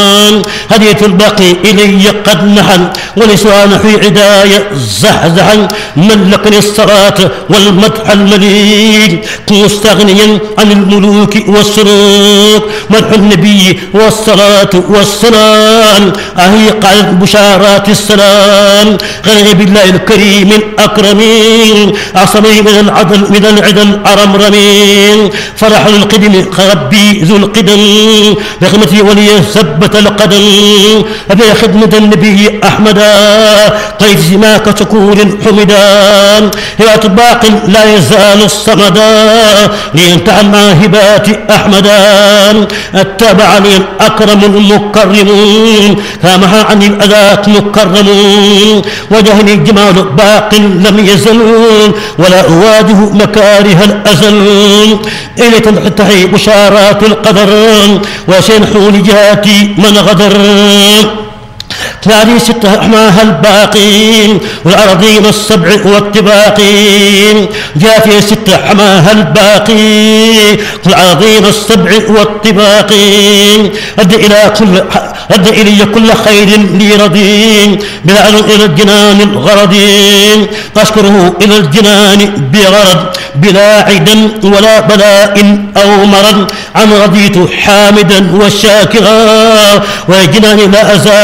هدية الباقي إلي قد نحن ولسان في عداية زحزحا ملكني الصلاة والمدح المليك مستغنيا عن الملوك والسلوك مدح النبي والصلاة والسلام أهي قالت بشارات السلام غير بالله الكريم الأكرمين أعصمي من العدل الأرمرمين فرح القدم ربي ذو القدم بخدمتي ولي ثبت القدم أبي خدمة النبي أحمدا قيد سماك شكور حمدا هبات باق لا يزال الصمدا لينتهى مع هبات أحمدا اتبع لي الأكرم المكرم كامها عن الأذات مكرم وجهني جمال باق لم يزل ولا أواجه مكاره الأزل إلي تنتهي بشارات القدر وسينحو لجهاتي من غدر ثاني ستة أحماها الباقين والأراضين السبع والطباقين جافي ستة أحماها الباقين والأراضين السبع والطباقين أدى إلي كل خير لي رضين بلا إلى الجنان الغرضين أشكره إلى الجنان بغرض بلا عدا ولا بلاء أو مرض عن رضيت حامدا وشاكرا وجنان لا أزال